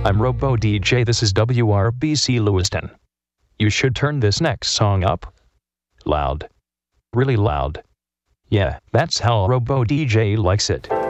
I'm Robo DJ, this is WRBC Lewiston. You should turn this next song up. Loud. Really loud. Yeah, that's how Robo DJ likes it.